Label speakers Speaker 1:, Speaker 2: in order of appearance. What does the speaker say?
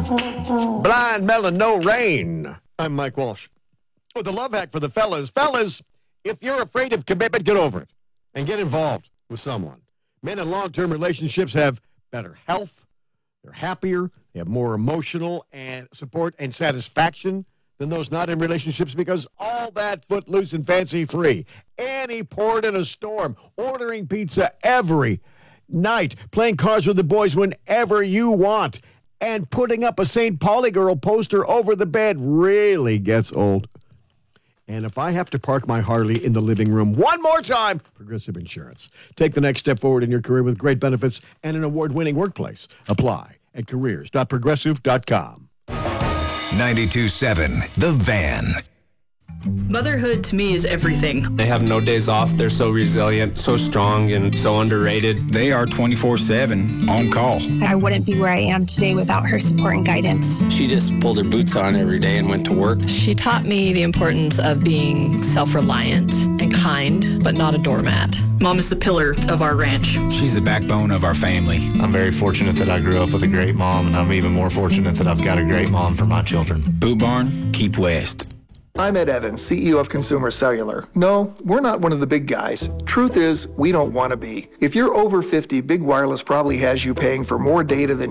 Speaker 1: Blind Melon, No Rain. I'm Mike Walsh. Oh, the love hack for the fellas. Fellas, if you're afraid of commitment, get over it and get involved with someone. Men in long-term relationships have better health. They're happier. They have more emotional and support and satisfaction than those not in relationships because all that footloose and fancy-free. Annie poured in a storm, ordering pizza every night, playing cards with the boys whenever you want, and putting up a St. Pauli girl poster over the bed really gets old. And if I have to park my Harley in the living room one more time, Progressive Insurance. Take the next step forward in your career with great benefits and an award-winning workplace. Apply at careers.progressive.com.
Speaker 2: 92.7 The Van.
Speaker 3: Motherhood to me is everything.
Speaker 4: They have no days off. They're so resilient, so strong, and so underrated.
Speaker 5: They are 24/7 on call.
Speaker 6: I wouldn't be where I am today without her support and guidance.
Speaker 7: She just pulled her boots on every day and went to work.
Speaker 8: She taught me the importance of being self-reliant and kind, but not a doormat.
Speaker 3: Mom is the pillar of our ranch.
Speaker 5: She's the backbone of our family.
Speaker 4: I'm very fortunate that I grew up with a great mom, and I'm even more fortunate that I've got a great mom for my children.
Speaker 5: Boot Barn, keep west.
Speaker 9: I'm Ed Evans, CEO of Consumer Cellular. No, we're not one of the big guys. Truth is, we don't want to be. If you're over 50, Big Wireless probably has you paying for more data than